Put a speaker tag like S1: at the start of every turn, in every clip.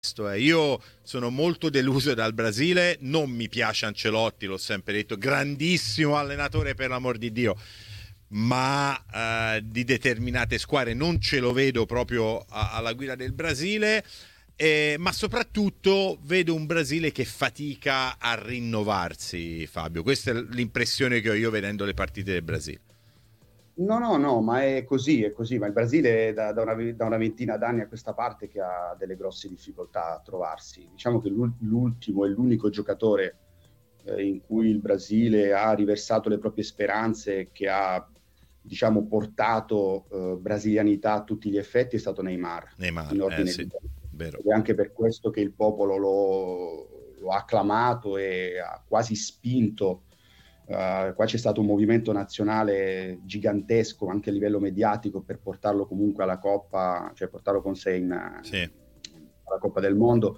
S1: Io sono molto deluso dal Brasile, non mi piace Ancelotti, l'ho sempre detto, grandissimo allenatore per l'amor di Dio, ma di determinate squadre non ce lo vedo proprio alla guida del Brasile, ma soprattutto vedo un Brasile che fatica a rinnovarsi, Fabio. Questa è l'impressione che ho io vedendo le partite del Brasile.
S2: No, ma è così, ma il Brasile è da una ventina d'anni a questa parte che ha delle grosse difficoltà a trovarsi. Diciamo che l'ultimo e l'unico giocatore in cui il Brasile ha riversato le proprie speranze, che ha, diciamo, portato brasilianità a tutti gli effetti, è stato Neymar in ordine
S1: sì,
S2: di tempo.
S1: vero.
S2: Ed è anche per questo che il popolo lo ha acclamato e ha quasi spinto. Qua c'è stato un movimento nazionale gigantesco anche a livello mediatico per portarlo comunque alla Coppa, cioè portarlo con sé alla Coppa del Mondo.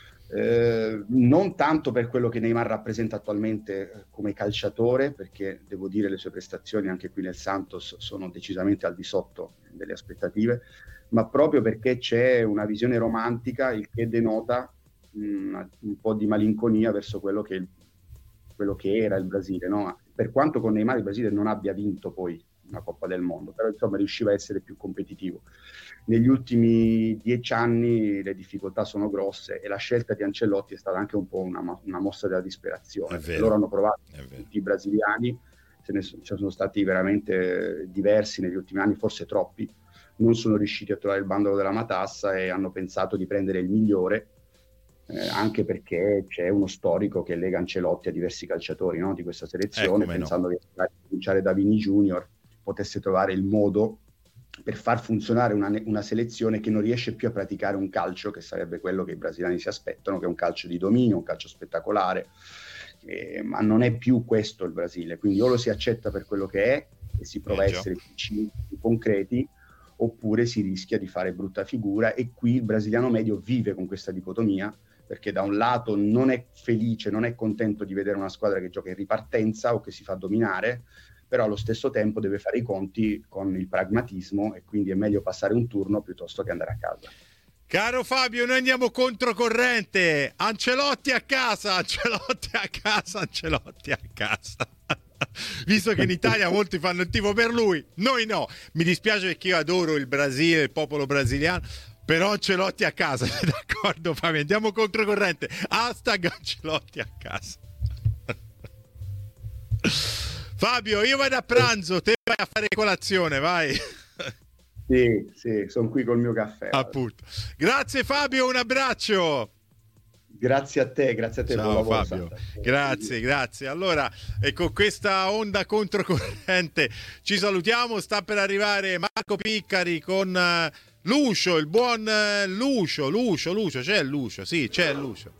S2: Non tanto per quello che Neymar rappresenta attualmente come calciatore, perché devo dire le sue prestazioni anche qui nel Santos sono decisamente al di sotto delle aspettative, ma proprio perché c'è una visione romantica, il che denota un po' di malinconia verso quello che era il Brasile, no? Per quanto con Neymar il Brasile non abbia vinto poi una Coppa del Mondo, però insomma riusciva a essere più competitivo. Negli ultimi 10 anni le difficoltà sono grosse e la scelta di Ancelotti è stata anche un po' una mossa della disperazione. Loro hanno provato, tutti i brasiliani, ci sono stati veramente diversi negli ultimi anni, forse troppi, non sono riusciti a trovare il bandolo della matassa e hanno pensato di prendere il migliore, anche perché c'è uno storico che lega Ancelotti a diversi calciatori, no, di questa selezione, pensando che a cominciare da Vini Junior potesse trovare il modo per far funzionare una selezione che non riesce più a praticare un calcio che sarebbe quello che i brasiliani si aspettano, che è un calcio di dominio, un calcio spettacolare, ma non è più questo il Brasile, quindi o lo si accetta per quello che è e si prova a essere più concreti, oppure si rischia di fare brutta figura, e qui il brasiliano medio vive con questa dicotomia, perché da un lato non è felice, non è contento di vedere una squadra che gioca in ripartenza o che si fa dominare, però allo stesso tempo deve fare i conti con il pragmatismo e quindi è meglio passare un turno piuttosto che andare a casa.
S1: Caro Fabio, noi andiamo controcorrente. Ancelotti a casa, Ancelotti a casa, Ancelotti a casa. Visto che in Italia molti fanno il tifo per lui, noi no. Mi dispiace perché io adoro il Brasile, il popolo brasiliano, però Ancelotti a casa, sei d'accordo Fabio? Andiamo controcorrente. Hashtag Ancelotti a casa. Fabio, io vado a pranzo, te vai a fare colazione, vai.
S2: Sì, sono qui col mio caffè.
S1: Appunto. Grazie Fabio, un abbraccio.
S2: Grazie a te.
S1: Ciao Fabio, grazie. Allora, e con questa onda controcorrente ci salutiamo. Sta per arrivare Marco Piccari con Lucio, il buon Lucio. C'è Lucio, sì, c'è Lucio.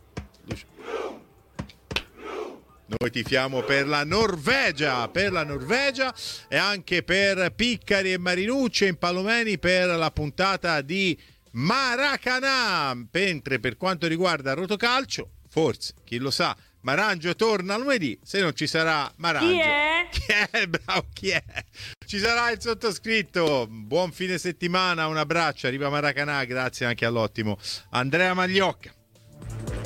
S1: Noi tifiamo per la Norvegia e anche per Piccari e Marinucci e Impallomeni per la puntata di Maracanã. Mentre per quanto riguarda il Rotocalcio, forse, chi lo sa, Marangio torna lunedì, se non ci sarà Marangio. Chi è? Bravo, chi è? Ci sarà il sottoscritto. Buon fine settimana, un abbraccio, arriva Maracanã, grazie anche all'ottimo Andrea Magliocca.